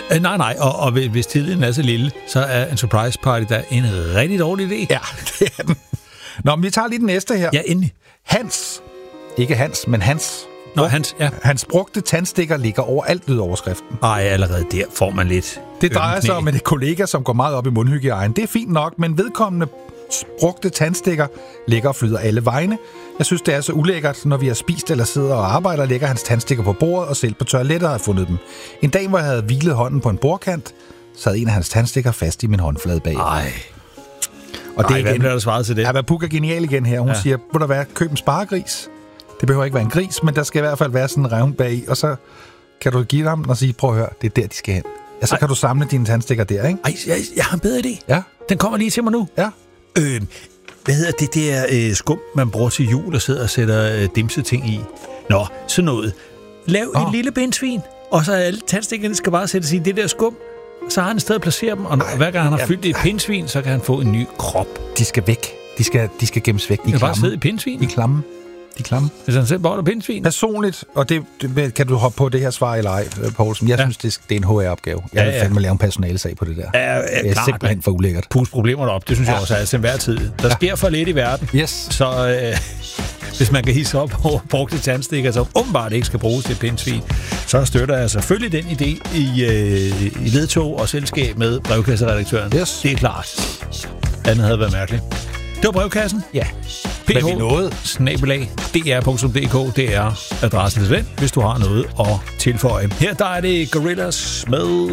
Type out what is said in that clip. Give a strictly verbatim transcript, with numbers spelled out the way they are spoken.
Øh, nej, nej, og, og hvis tilliden er så lille, så er en surprise party der en rigtig dårlig idé. Ja, det er den. Nå, men vi tager lige den næste her. Ja, endelig. Hans, ikke Hans, men Hans. Nå, Hans, ja. Hans brugte tandstikker ligger overalt, lyder overskriften. Ej, allerede der får man lidt. Det drejer sig om en kollega, som går meget op i mundhygiejne. Det er fint nok, men vedkommende brugte tandstikker ligger og flyder alle vegne. Jeg synes, det er så ulækkert, når vi har spist eller sidder og arbejder, ligger hans tandstikker på bordet, og selv på toilettet har jeg fundet dem. En dag, hvor jeg havde hvilet hånden på en bordkant, sad en af hans tandstikker fast i min håndflade bag. Ej. Og det er Ej, hvad bliver der svaret til det? Ja, hvad Puk er genial igen her. Hun ja. siger, må der være køb en sparegris? Det behøver ikke være en gris, men der skal i hvert fald være sådan en revn bag, og så kan du give ham og sige, prøv at høre, det er der, de skal hen. Ja, så Ej. kan du samle dine tandstikker der, ikke? Ej, jeg, jeg har en bedre idé. Ja. Den kommer lige til mig nu. Ja. Øh, hvad hedder det der øh, skum, man bruger til jul og sidder og sætter øh, dimseting i? Nå, sådan noget. Lav oh. et lille bindsvin, og så alle tandstikkerne skal bare sættes i det der skum. Så har han et sted at placere dem, og Ej, hver gang han har ja, fyldt et pindsvin, så kan han få en ny krop. De skal væk. De skal, de skal gemmes væk. De kan bare sidde i pindsvin. De klamme. De klamme. Hvis han selv beholder pindsvin. Personligt, og det, det kan du hoppe på det her svar eller ej, Poulsen. Jeg ja. synes, det, det er en H R-opgave. Jeg ja, vil ja. fandme lave en personalesag på det der. Ja, ja, ja, det er klart, simpelthen for ulækkert. Pus problemerne op, det synes ja. jeg også er til hver tid. Der ja. sker for lidt i verden. Yes. Så øh, hvis man kan hisse op over brugte tandstikker, som åbenbart ikke skal bruges til pindsvin, så støtter jeg selvfølgelig den idé i, øh, i ledtog og selskab med brevkasseredaktøren. Yes. Det er klart. Andet havde været mærkeligt. Det var brevkassen. Ja. P H snabelag D R punktum D K. Det er adressen til den, hvis du har noget at tilføje. Her der er det Gorillaz med